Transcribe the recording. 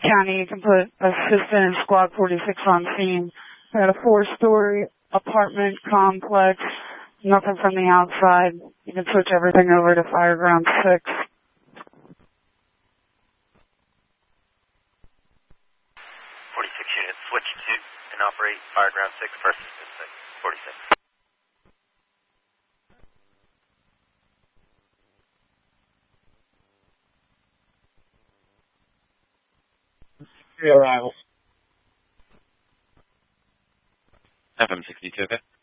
County, you can put assistant and squad 46 on scene. We had a 4-story apartment complex, nothing from the outside. You can switch everything over to Fireground 6. 46 units, switch to and operate Fireground 6 for assistant 46. Arrivals. FM62, okay?